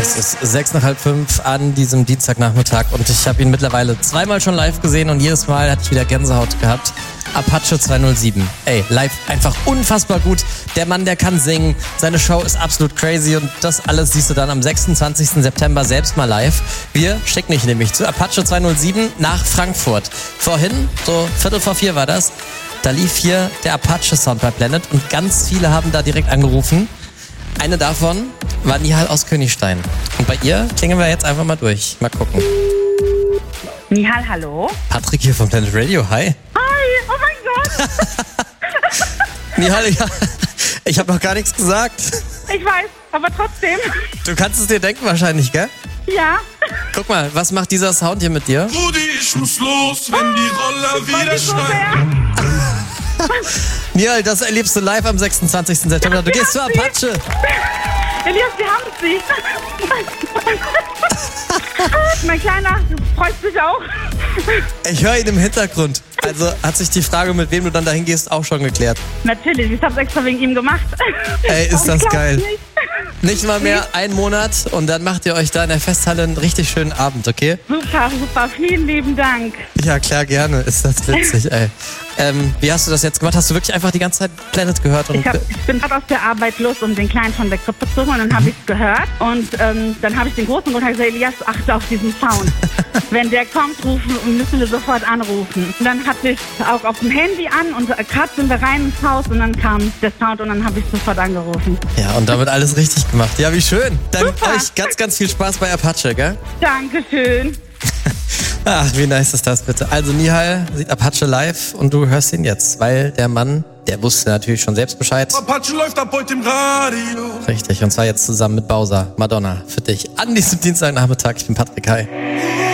Es ist 6:30 an diesem Dienstagnachmittag und ich habe ihn mittlerweile zweimal schon live gesehen und jedes Mal hatte ich wieder Gänsehaut gehabt. Apache 207. Ey, live einfach unfassbar gut. Der Mann, der kann singen. Seine Show ist absolut crazy und das alles siehst du dann am 26. September selbst mal live. Wir schicken dich nämlich zu Apache 207 nach Frankfurt. Vorhin, so 3:45 war das, da lief hier der Apache-Sound bei Planet und ganz viele haben da direkt angerufen. Eine davon war Nihal aus Königstein. Und bei ihr klingen wir jetzt einfach mal durch. Mal gucken. Nihal, hallo? Patrick hier von Planet Radio, hi. Hi, oh mein Gott. Nihal, ich habe noch gar nichts gesagt. Ich weiß, aber trotzdem. Du kannst es dir denken wahrscheinlich, gell? Ja. Guck mal, was macht dieser Sound hier mit dir? Rudi, ich muss los, wenn die Roller wieder schneiden. Nihal, das erlebst du live am 26. September. Du gehst zu Apache. Elias, wir haben sie. Mein Kleiner, du freust dich auch. Ich höre ihn im Hintergrund. Also hat sich die Frage, mit wem du dann dahin gehst, auch schon geklärt. Natürlich, ich hab's extra wegen ihm gemacht. Ey, ist das geil. Nicht mal mehr Nee. einen Monat und dann macht ihr euch da in der Festhalle einen richtig schönen Abend, okay? Super, super, vielen lieben Dank. Ja, klar, gerne. Ist das witzig, ey. Wie hast du das jetzt gemacht? Hast du wirklich einfach die ganze Zeit Planet gehört? Und Ich bin gerade aus der Arbeit los, um den Kleinen von der Krippe zu holen. Und dann habe ich es gehört. Und dann habe ich den Großen gesagt, Elias, achte auf diesen Sound. Wenn der kommt, müssen wir sofort anrufen. Und dann hatte ich auch auf dem Handy an und gerade sind wir rein ins Haus und dann kam der Sound und dann habe ich sofort angerufen. ja, und damit alles richtig gemacht. Ja, wie schön. Dann Super. euch ganz, ganz viel Spaß bei Apache, gell? Dankeschön. Ach, wie nice ist das bitte. Also Nihal sieht Apache live und du hörst ihn jetzt, weil der Mann, der wusste natürlich schon selbst Bescheid. Apache läuft ab heute im Radio. Richtig, und zwar jetzt zusammen mit Bowser, Madonna, für dich an diesem Dienstagnachmittag. Ich bin Patrick, hi.